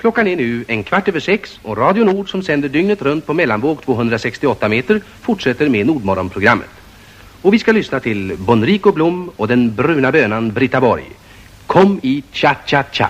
Klockan är nu 6:15 och Radio Nord som sänder dygnet runt på mellanvåg 268 meter fortsätter med Nordmorgonprogrammet. Och vi ska lyssna till Bonrico Blom och den bruna bönan Britta Borg. Kom i cha-cha-cha.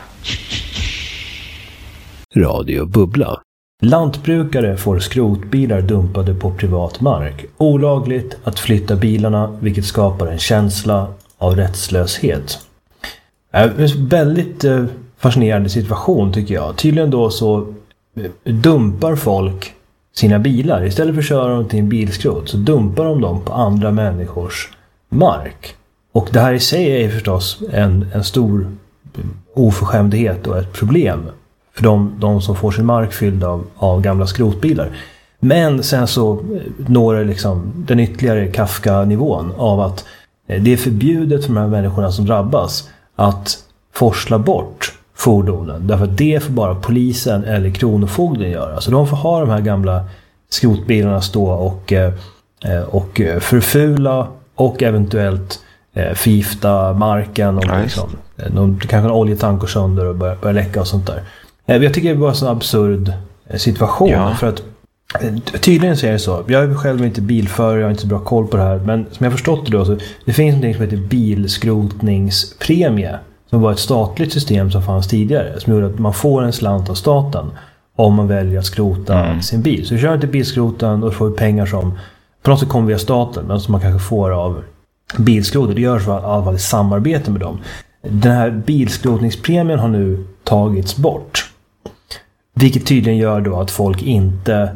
Radio Bubbla. Lantbrukare får skrotbilar dumpade på privat mark. Olagligt att flytta bilarna, vilket skapar en känsla av rättslöshet. En väldigt fascinerande situation tycker jag. Tydligen då så dumpar folk sina bilar. Istället för att köra dem till en bilskrot så dumpar de dem på andra människors mark. Och det här i sig är förstås en stor oförskämdhet och ett problem för de som får sin mark fylld av gamla skrotbilar. Men sen så når det liksom den ytterligare Kafka-nivån av att det är förbjudet för de här människorna som drabbas att forsla bort fordonen. Därför att det får bara polisen eller kronofogden göra. Så de får ha de här gamla skrotbilarna stå och förfula och eventuellt förgifta marken. Och liksom, kanske en oljetank och sönder och börjar läcka och sånt där. Jag tycker det var en sån absurd situation. Ja. För att tydligen så är det så. Jag är själv inte bilförare, jag har inte så bra koll på det här. Men som jag förstått det då, så det finns något som heter bilskrotningspremie. Som var ett statligt system som fanns tidigare. Som gjorde att man får en slant av staten om man väljer att skrota sin bil. Så vi kör inte bilskroten och får pengar som på något sätt kommer via staten. Men som man kanske får av bilskrotet. Det görs i alla fall i samarbete med dem. Den här bilskrotningspremien har nu tagits bort. Vilket tydligen gör då att folk inte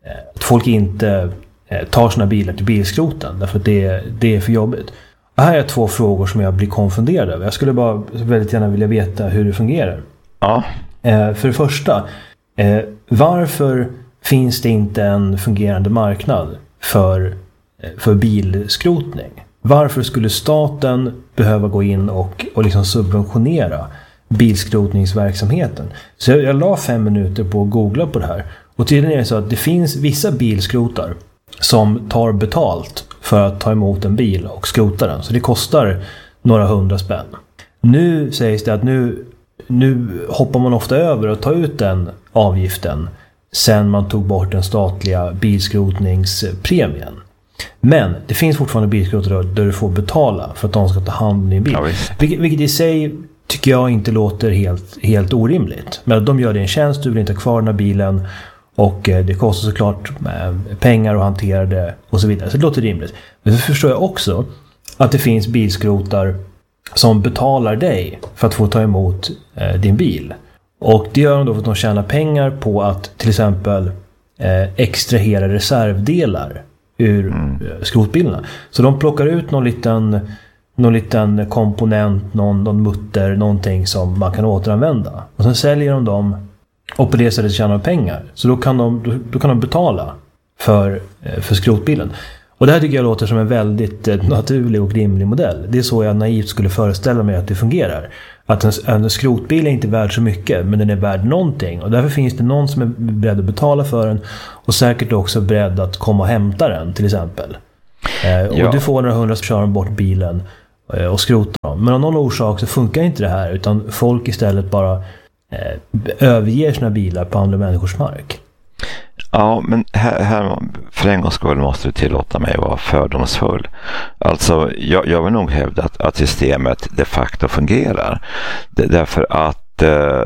tar sina bilar till bilskroten. Därför att det är för jobbigt. Det här är 2 frågor som jag blir konfunderad över. Jag skulle bara väldigt gärna vilja veta hur det fungerar. Ja. För det första, varför finns det inte en fungerande marknad för bilskrotning? Varför skulle staten behöva gå in och liksom subventionera bilskrotningsverksamheten? Så jag la 5 minuter på att googla på det här. Och tydligen är det så att det finns vissa bilskrotar som tar betalt för att ta emot en bil och skrota den. Så det kostar några 100 spänn. Nu sägs det att nu hoppar man ofta över och tar ut den avgiften sen man tog bort den statliga bilskrotningspremien. Men det finns fortfarande bilskrotar där du får betala för att de ska ta hand om din bil. Ja, vilket i sig tycker jag inte låter helt orimligt. Men de gör det en tjänst, du vill inte ha kvar den här bilen. Och det kostar såklart pengar att hantera det och så vidare. Så det låter rimligt. Men så förstår jag också att det finns bilskrotar som betalar dig för att få ta emot din bil. Och det gör de då för att de tjänar pengar på att till exempel extrahera reservdelar ur skrotbilarna. Så de plockar ut någon liten komponent, någon mutter, någonting som man kan återanvända. Och sen säljer de dem och på det sättet tjänar pengar. Så då kan de betala för skrotbilen. Och det här tycker jag låter som en väldigt naturlig och rimlig modell. Det är så jag naivt skulle föreställa mig att det fungerar. Att en skrotbil är inte värd så mycket, men den är värd någonting. Och därför finns det någon som är beredd att betala för den. Och säkert också beredd att komma och hämta den, till exempel. Och du får några 100 som kör bort bilen och skrotar dem. Men av någon orsak så funkar inte det här. Utan folk istället bara överger sina bilar på andra människors mark. Ja, men här för en gångs skull måste du tillåta mig vara fördomsfull. Alltså, jag vill nog hävda att systemet de facto fungerar. Därför att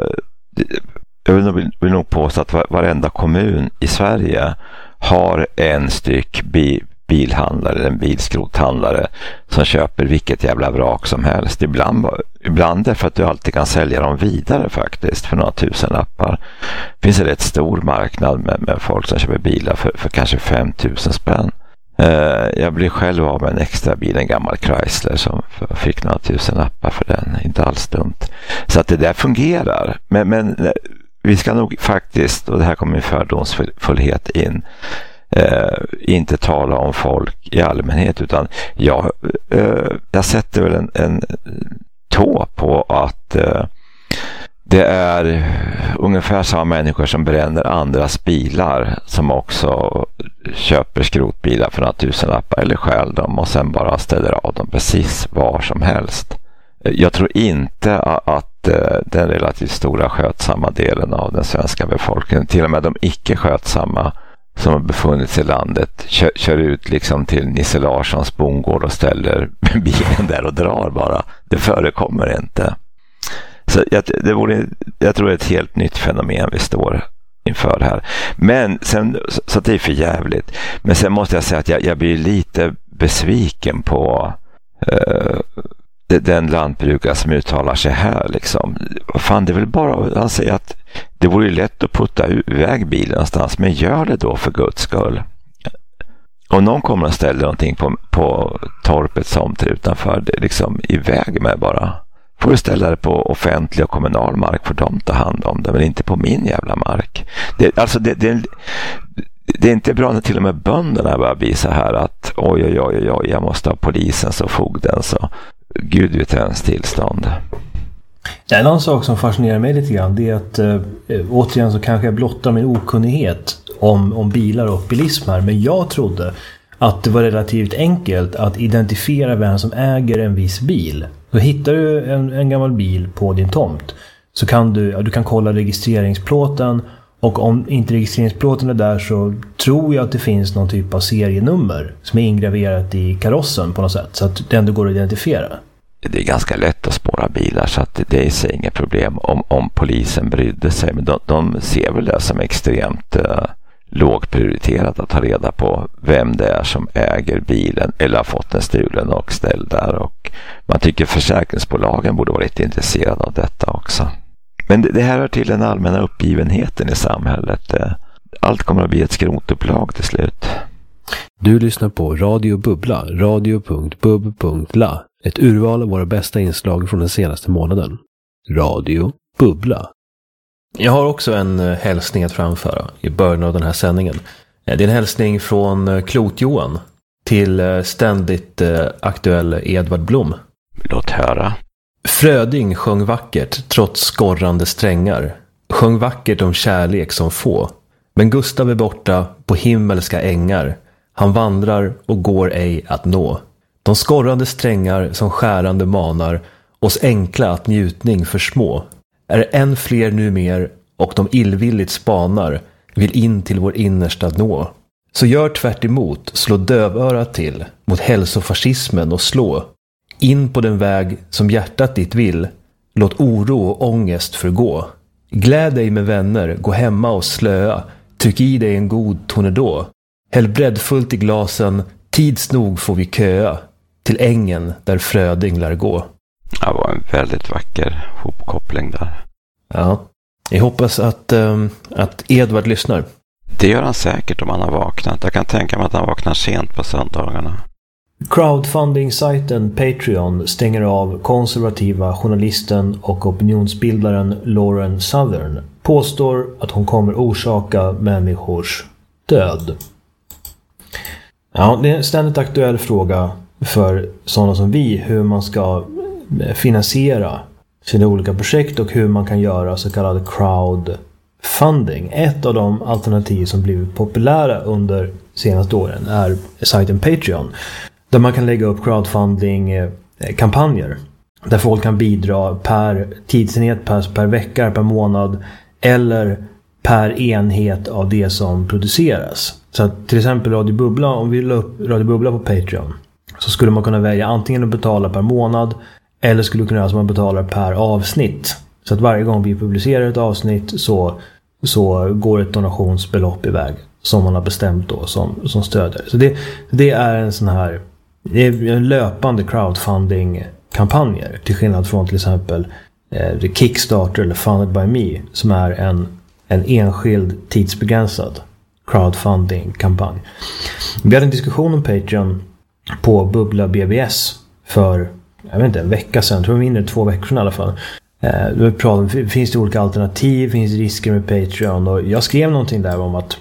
jag vill nog påstå att varenda kommun i Sverige har en styck bilhandlare, en bilskrothandlare som köper vilket jävla vrak som helst. Ibland därför att du alltid kan sälja dem vidare faktiskt för några tusenlappar. Det finns en rätt stor marknad med folk som köper bilar för kanske 5 000 spänn. Jag blev själv av med en extra bil, en gammal Chrysler som fick några tusenlappar för den. Inte alls dumt. Så att det där fungerar. Men vi ska nog faktiskt, och det här kommer min fördomsfullhet in, inte tala om folk i allmänhet, utan jag sätter väl en tå på att det är ungefär samma människor som bränner andras bilar som också köper skrotbilar för några tusenlappar eller stjäl dem och sen bara ställer av dem precis var som helst. Jag tror inte att den relativt stora skötsamma delen av den svenska befolkningen, till och med de icke skötsamma som har befunnit sig i landet, kör ut liksom till Nisse Larssons bondgård och ställer bilen där och drar bara. Det förekommer inte. Så jag tror det är ett helt nytt fenomen vi står inför här. Men sen, så det är för jävligt. Men sen måste jag säga att jag blir lite besviken på den lantbrukare som uttalar sig här liksom. Fan, det är väl bara att säga att det vore lätt att putta iväg bilen någonstans, men gör det då för Guds skull. Om någon kommer att ställa någonting på torpet som utanför, det liksom iväg med bara. Får du ställa det på offentlig och kommunal mark för dem ta hand om det, men inte på min jävla mark. Det är inte bra när till och med bönderna börjar bli så här att oj, jag måste ha polisens och fogdens och Gud vet ens tillstånd. En annan sak som fascinerar mig lite grann, det är att återigen så kanske jag blottar min okunnighet om bilar och bilism här, men jag trodde att det var relativt enkelt att identifiera vem som äger en viss bil. Så hittar du en gammal bil på din tomt, så kan du kan kolla registreringsplåten, och om inte registreringsplåten är där så tror jag att det finns någon typ av serienummer som är ingraverat i karossen på något sätt, så att det ändå går att identifiera. Det är ganska lätt att spåra bilar, så att det är sig inget problem om polisen brydde sig, men de ser väl det som extremt lågprioriterat att ta reda på vem det är som äger bilen eller har fått den stulen och ställd där, och man tycker försäkringsbolagen borde vara lite intresserade av detta också. Men det här hör till den allmänna uppgivenheten i samhället. Allt kommer att bli ett skrotupplag till slut. Du lyssnar på Radio Bubbla, radio.bub.la. Ett urval av våra bästa inslag från den senaste månaden. Radio Bubbla. Jag har också en hälsning att framföra i början av den här sändningen. Det är en hälsning från Klot-Johan till ständigt aktuell Edvard Blom. Låt höra. Fröding sjöng vackert trots skorrande strängar. Sjöng vackert om kärlek som få. Men Gustav är borta på himmelska ängar. Han vandrar och går ej att nå. De skorrande strängar som skärande manar oss enkla att njutning för små. Är än fler numer och de illvilligt spanar vill in till vår innersta nå. Så gör tvärt emot, slå dövörat till mot hälsofascismen och slå in på den väg som hjärtat ditt vill. Låt oro och ångest förgå. Gläd dig med vänner, gå hemma och slöa. Tryck i dig en god tornedå. Häll breddfullt i glasen, tids nog får vi köa till ängen där Fröding lär gå. Det var en väldigt vacker hopkoppling där. Ja, jag hoppas att Edvard lyssnar. Det gör han säkert om han har vaknat. Jag kan tänka mig att han vaknar sent på söndagarna. Crowdfunding-sajten Patreon stänger av konservativa journalisten och opinionsbildaren Lauren Southern. Påstår att hon kommer orsaka människors död. Ja, det är en ständigt aktuell fråga för sådana som vi, hur man ska finansiera sina olika projekt och hur man kan göra så kallad crowdfunding. Ett av de alternativ som blivit populära under senaste åren är sajten Patreon, där man kan lägga upp crowdfunding-kampanjer där folk kan bidra per tidsenhet, per vecka, per månad eller per enhet av det som produceras. Så att till exempel Radio Bubbla, om vi la upp Radio Bubbla på Patreon, så skulle man kunna välja antingen att betala per månad eller skulle kunna göra som man betalar per avsnitt. Så att varje gång vi publicerar ett avsnitt så går ett donationsbelopp iväg som man har bestämt då som stöder. Så det är en sån här, det är en löpande crowdfunding-kampanjer till skillnad från till exempel Kickstarter eller Funded by Me som är en enskild tidsbegränsad crowdfunding-kampanj. Vi hade en diskussion om Patreon på Bubbla BBS för jag vet inte, en vecka sedan, tror jag mindre 2 veckor sedan i alla fall. Vi pratade, finns det olika alternativ, finns det risker med Patreon, och jag skrev någonting där om att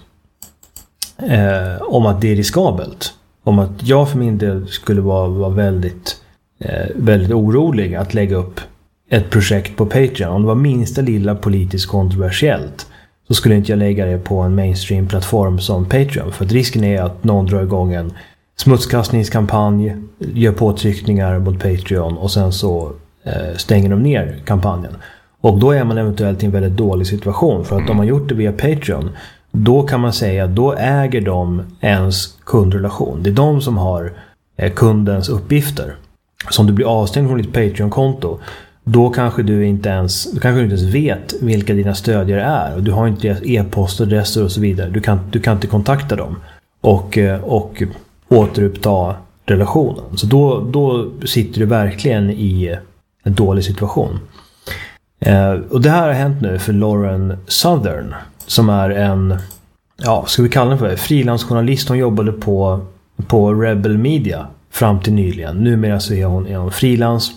det är riskabelt. Om att jag för min del skulle vara väldigt orolig att lägga upp ett projekt på Patreon. Om det var minsta lilla politiskt kontroversiellt så skulle inte jag lägga det på en mainstream-plattform som Patreon. För att risken är att någon drar igång en smutskastningskampanj, gör påtryckningar mot Patreon och sen så stänger de ner kampanjen. Och då är man eventuellt i en väldigt dålig situation. För att om man gjort det via Patreon, då kan man säga att då äger de ens kundrelation. Det är de som har kundens uppgifter. Så om du blir avstängd från ditt Patreon-konto, då kanske du inte ens vet vilka dina stödjare är. Och du har inte deras e-postadresser och så vidare. Du kan inte kontakta dem och återuppta relationen. Så då sitter du verkligen i en dålig situation. Och det här har hänt nu för Lauren Southern, som är en, ska vi kalla den för frilansjournalist. Hon jobbade på Rebel Media fram till nyligen. Numera så är hon frilans.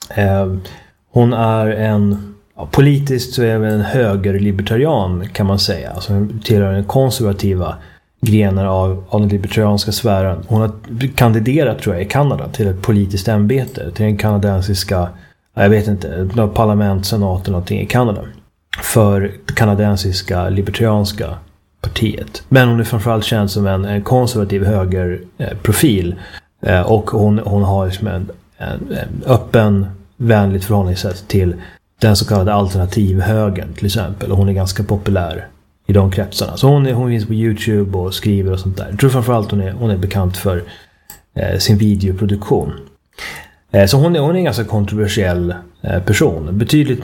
Hon är politiskt så är hon en högerlibertarian, kan man säga. Alltså hon tillhör den konservativa grenar av den libertarianska sfären. Hon har kandiderat, tror jag, i Kanada till ett politiskt ämbete, till den kanadensiska, jag vet inte, parlament, senat eller någonting i Kanada, för det kanadensiska libertarianska partiet. Men hon är framförallt känd som en konservativ högerprofil, och hon har liksom en öppen, vänligt förhållningssätt till den så kallade alternativhögern till exempel. Och hon är ganska populär i de kretsarna. Så hon finns på YouTube och skriver och sånt där. Jag tror framförallt hon är bekant för sin videoproduktion. Så hon är en ganska kontroversiell person. Betydligt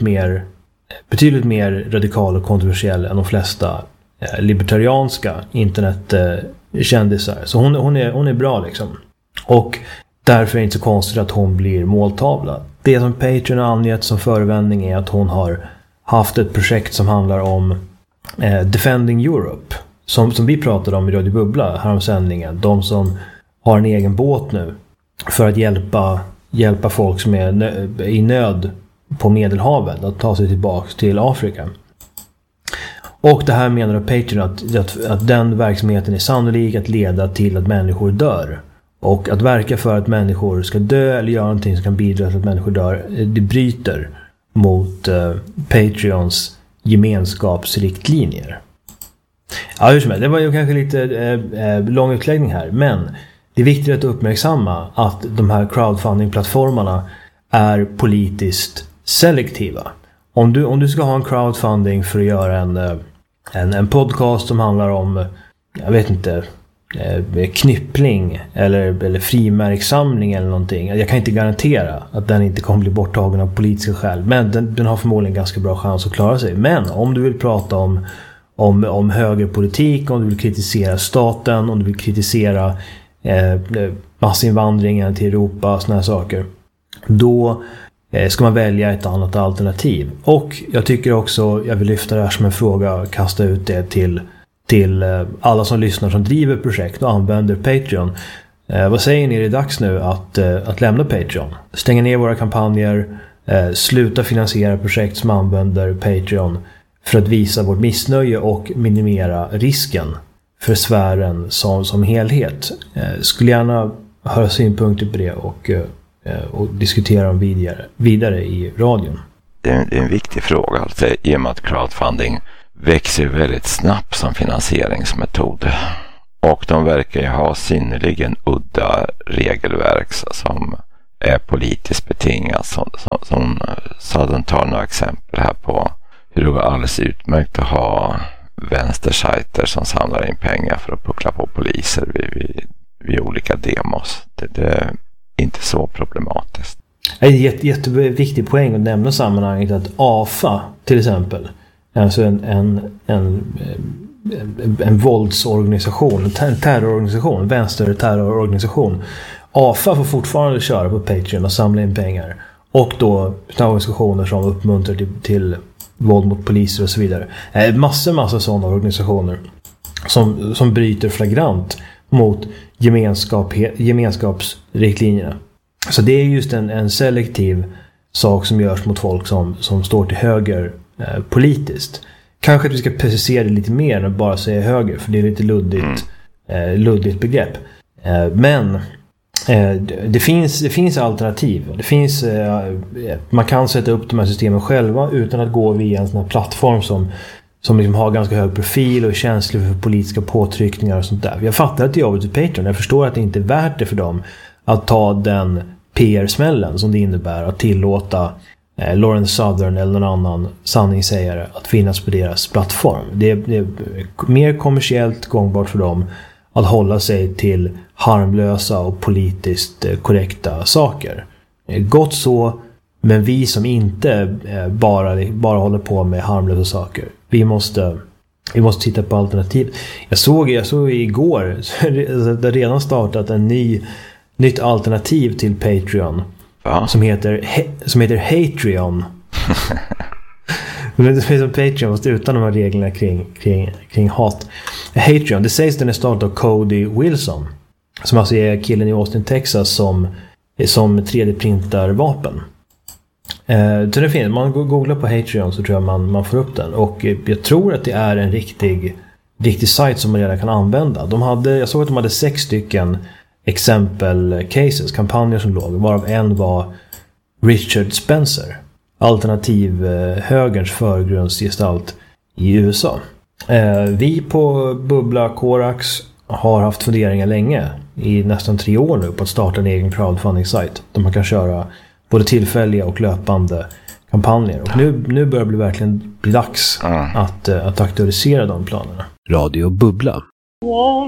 mer radikal och kontroversiell än de flesta libertarianska internetkändisar. Så hon är bra liksom. Och därför är det inte så konstigt att hon blir måltavla. Det som Patreon har angett som förevändning är att hon har haft ett projekt som handlar om Defending Europe. Som vi pratade om i Radio Bubbla här om sändningen. De som har en egen båt nu för att hjälpa folk som är i nöd på Medelhavet att ta sig tillbaka till Afrika. Och det här menar Patreon att den verksamheten är sannolik att leda till att människor dör. Och att verka för att människor ska dö eller göra någonting som kan bidra till att människor dör, det bryter mot Patreons gemenskapsriktlinjer. Ja, hur som helst, det var ju kanske lite lång utläggning här, men det är viktigt att uppmärksamma att de här crowdfunding-plattformarna är politiskt selektiva. Om du ska ha en crowdfunding för att göra en podcast som handlar om, jag vet inte, knyppling eller frimärkssamling eller någonting. Jag kan inte garantera att den inte kommer bli borttagen av politiska skäl, men den har förmodligen ganska bra chans att klara sig. Men om du vill prata om högerpolitik, om du vill kritisera staten, om du vill kritisera massinvandringen till Europa, såna här saker, då ska man välja ett annat alternativ. Och jag tycker också, jag vill lyfta det här som en fråga och kasta ut det till alla som lyssnar som driver projekt och använder Patreon. Vad säger ni, är det dags nu att lämna Patreon? Stänga ner våra kampanjer, sluta finansiera projekt som använder Patreon för att visa vårt missnöje och minimera risken för sfären som helhet. Skulle gärna höra synpunkter på det och diskutera dem vidare i radion. Det är en viktig fråga, alltså, i och med att crowdfunding växer väldigt snabbt som finansieringsmetod. Och de verkar ju ha synnerligen udda regelverk som är politiskt betingat. Som Southern tar några exempel här på hur det går alldeles utmärkt att ha vänstersajter som samlar in pengar för att puckla på poliser vid olika demos. Det är inte så problematiskt. Det är en jätteviktig poäng att nämna sammanhanget att AFA till exempel, alltså en våldsorganisation, en terrororganisation, en vänsterterrororganisation. AFA får fortfarande köra på Patreon och samla in pengar. Och då organisationer som uppmuntrar till våld mot poliser och så vidare. Massor sådana organisationer som bryter flagrant mot gemenskapsriktlinjerna. Så det är just en selektiv sak som görs mot folk som står till höger politiskt. Kanske att vi ska precisera det lite mer än att bara säga höger, för det är lite luddigt begrepp. Men det finns alternativ. Man kan sätta upp de här systemen själva utan att gå via en sån här plattform som liksom har ganska hög profil och är känslig för politiska påtryckningar och sånt där. Jag fattar att det är jobbigt för Patreon. Jag förstår att det inte är värt det för dem att ta den PR-smällen som det innebär att tillåta Lawrence Southern eller någon annan sanningssägare att finnas på deras plattform. Det är mer kommersiellt gångbart för dem att hålla sig till harmlösa och politiskt korrekta saker. Gott så, men vi som inte bara håller på med harmlösa saker, vi måste titta på alternativ. Jag såg igår det redan startat nytt alternativ till Patreon. Ja. Som heter Hatreon. Men det finns en Patreon fast utan de här reglerna kring hat. Hatreon, det sägs att den är startad av Cody Wilson, som alltså är killen i Austin, Texas som 3D-printar vapen. Så det finns, man googlar på Hatreon så tror jag man får upp den. Och jag tror att det är en riktig sajt som man redan kan använda. Jag såg att de hade 6 stycken exempel-cases, kampanjer som låg, varav en var Richard Spencer, alternativ högerns förgrundsgestalt i USA. Vi på Bubbla Corax har haft funderingar länge, i nästan 3 år nu, på att starta en egen crowdfunding-sajt där man kan köra både tillfälliga och löpande kampanjer. Och nu börjar det verkligen bli dags att aktualisera de planerna. Radio Bubbla.